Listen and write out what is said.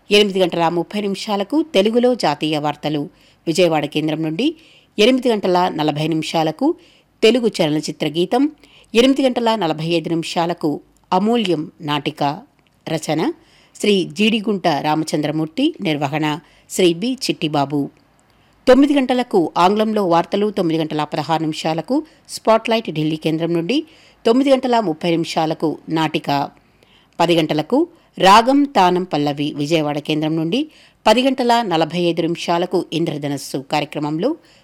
8:30 తెలుగులో జాతీయ వార్తలు విజయవాడ కేంద్రం నుండి, 8:40 తెలుగు చలనచిత్ర గీతం, 8:45 అమూల్యం నాటిక. రచన శ్రీ జీడిగుంట రామచంద్రమూర్తి, నిర్వహణ శ్రీ బి చిట్టిబాబు. 9 గంటలకు ఆంగ్లంలో వార్తలు, 9:16 స్పాట్లైట్ ఢిల్లీ కేంద్రం నుండి, 9:30 నాటిక. 10 గంటలకు రాగం తానం పల్లవి విజయవాడ కేంద్రం నుండి, 10:45 ఇంద్రధనస్సు కార్యక్రమంలో